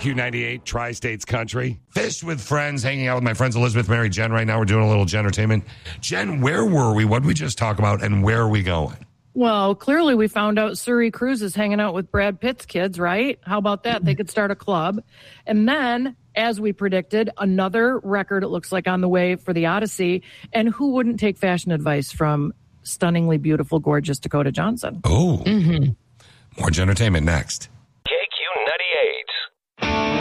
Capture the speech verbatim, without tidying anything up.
Q ninety-eight, Tri-States Country. Fish with friends, hanging out with my friends Elizabeth, Mary, Jen. Right now we're doing a little Jen entertainment. Jen, where were we? What did we just talk about? And where are we going? Well, clearly we found out Surrey Cruise is hanging out with Brad Pitt's kids, right? How about that? They could start a club. And then, as we predicted, another record, it looks like, on the way for the Odyssey. And who wouldn't take fashion advice from stunningly beautiful, gorgeous Dakota Johnson? Oh, mm-hmm. More Jen entertainment next.